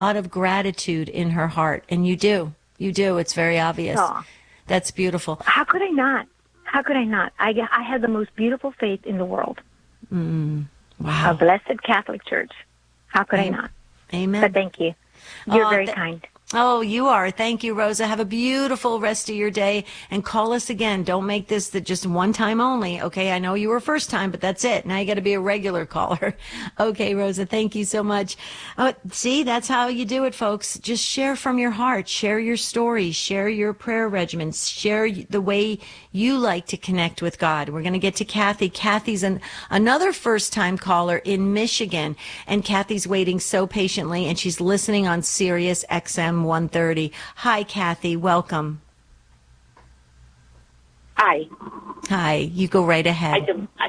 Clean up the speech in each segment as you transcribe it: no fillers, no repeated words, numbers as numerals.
lot of gratitude in her heart, and you do. You do. It's very obvious. Oh, That's beautiful. how could I not? How could I not? I have the most beautiful faith in the world. A Wow. blessed Catholic Church. How could I not? But Amen. thank you. You're Oh, very kind. oh, you are. Thank you, Rosa. Have a beautiful rest of your day and call us again. Don't make this the just one time only. Okay. I know you were first time, but that's it. Now you got to be a regular caller. Okay, Rosa. Thank you so much. See, that's how you do it, folks. Just share from your heart, share your stories, share your prayer regimens, share the way you like to connect with God. We're going to get to Kathy. Kathy's another first time caller in Michigan, and Kathy's waiting so patiently, and she's listening on Sirius XM 130. Hi, Kathy. Welcome. Hi. Hi. You go right ahead.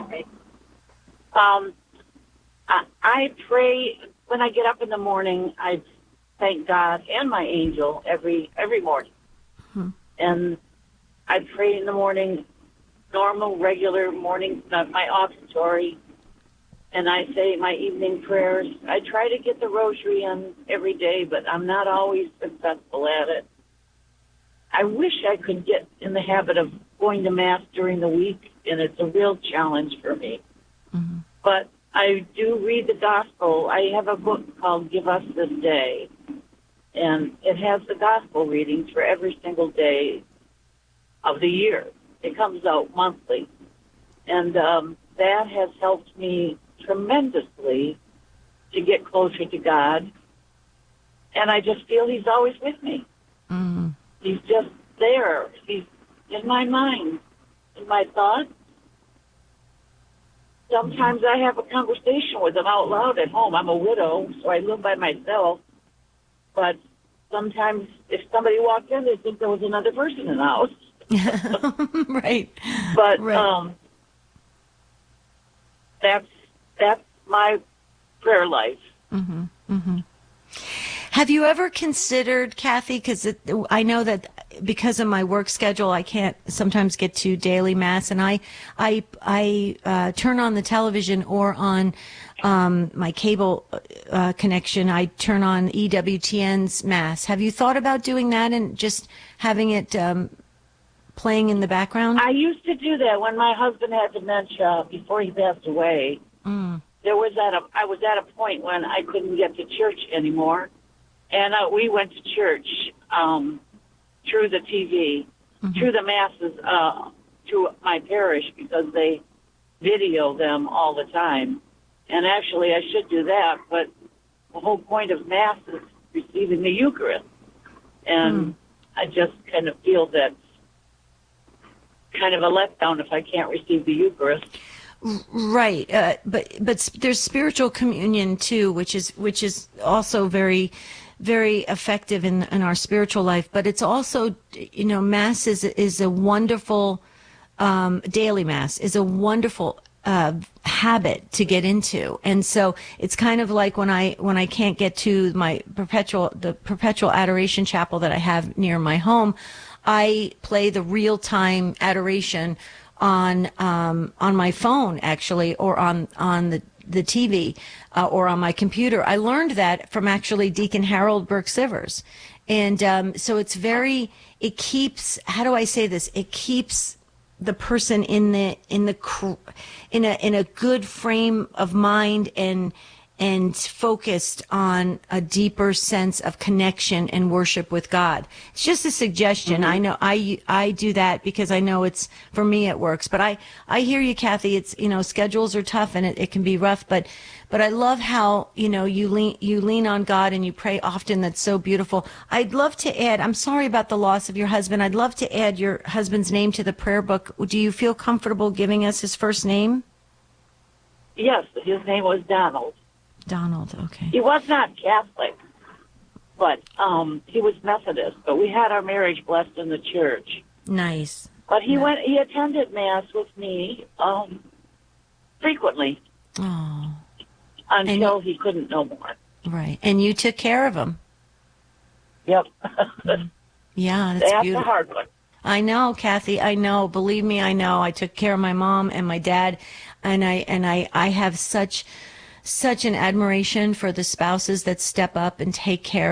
I pray when I get up in the morning. I thank God and my angel every morning, and I pray in the morning, normal, regular morning, my offertory, and I say my evening prayers. I try to get the rosary in every day, but I'm not always successful at it. I wish I could get in the habit of going to Mass during the week, and it's a real challenge for me. But I do read the Gospel. I have a book called Give Us This Day, and it has the Gospel readings for every single day of the year. It comes out monthly, and that has helped me tremendously to get closer to God, and I just feel He's always with me. He's just there. He's in my mind, in my thoughts. Sometimes I have a conversation with Him out loud at home. I'm a widow, so I live by myself, but sometimes if somebody walked in, they'd think there was another person in the house. Right. But Right. that's my prayer life. Have you ever considered, Kathy, because I know that because of my work schedule, I can't sometimes get to daily Mass, and I turn on the television or on my cable connection, I turn on EWTN's Mass. Have you thought about doing that and just having it playing in the background? I used to do that when my husband had dementia before he passed away. I was at a point when I couldn't get to church anymore, and we went to church through the TV, through the Masses, to my parish, because they video them all the time. And actually, I should do that, but the whole point of Mass is receiving the Eucharist. And I just kind of feel that kind of a letdown if I can't receive the Eucharist. Right, but there's spiritual communion too, which is also very, very effective in our spiritual life. But it's also, Mass is a wonderful daily Mass is a wonderful habit to get into, and so it's kind of like when I can't get to the perpetual adoration chapel that I have near my home, I play the real time adoration on my phone, actually, or on the TV, or on my computer. I learned that from actually Deacon Harold Burke Sivers. And so it keeps, how do I say this? It keeps the person in a good frame of mind and focused on a deeper sense of connection and worship with God. It's just a suggestion. I know I do that because I know it's, for me, it works. But I hear you, Kathy. It's, schedules are tough and it can be rough, but I love how, you lean on God and you pray often. That's so beautiful. I'd love to add, I'm sorry about the loss of your husband. I'd love to add your husband's name to the prayer book. Do you feel comfortable giving us his first name? Yes, his name was Donald. Donald, okay. He was not Catholic, but he was Methodist. But we had our marriage blessed in the church. Nice. But he attended Mass with me frequently. Oh. Until he couldn't no more. Right. And you took care of him. Yep. Yeah, that's beautiful. That's a hard one. I know, Kathy. I know. Believe me, I know. I took care of my mom and my dad, and I have such such an admiration for the spouses that step up and take care